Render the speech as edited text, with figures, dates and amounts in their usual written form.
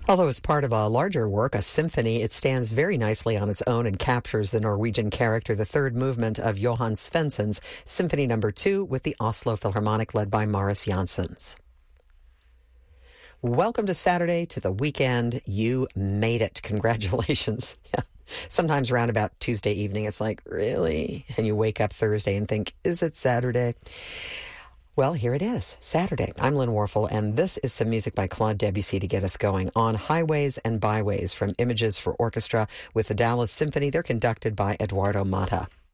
Although it's part of a larger work, a symphony, it stands very nicely on its own and captures the Norwegian character, the third movement of Johann Svensson's Symphony No. 2 with the Oslo Philharmonic led by Maurice Janssens. Welcome to Saturday, to the weekend. You made it. Congratulations. Yeah. Sometimes around about Tuesday evening, it's like, really? And you wake up Thursday and think, is it Saturday? Well, here it is, Saturday. I'm Lynn Warfel, and this is some music by Claude Debussy to get us going on Highways and Byways from Images for Orchestra with the Dallas Symphony. They're conducted by Eduardo Mata.